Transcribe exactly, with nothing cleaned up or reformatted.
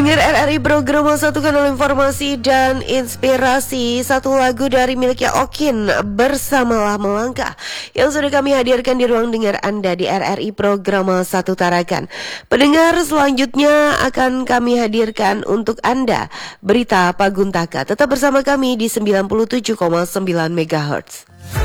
Pendengar R R I program satu kanal informasi dan inspirasi. Satu lagu dari miliknya Okin, Bersamalah Melangkah, yang sudah kami hadirkan di ruang dengar Anda di R R I program satu Tarakan. Pendengar, selanjutnya akan kami hadirkan untuk Anda berita Paguntaka. Tetap bersama kami di sembilan puluh tujuh koma sembilan megahertz.